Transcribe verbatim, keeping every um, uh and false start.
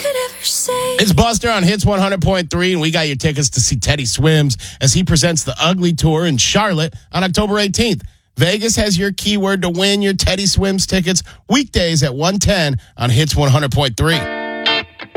could ever say. It's Buster on Hits one hundred point three, and we got your tickets to see Teddy Swims as he presents the Ugly Tour in Charlotte on October eighteenth. Vegas has your keyword to win your Teddy Swims tickets weekdays at one ten on Hits one hundred point three.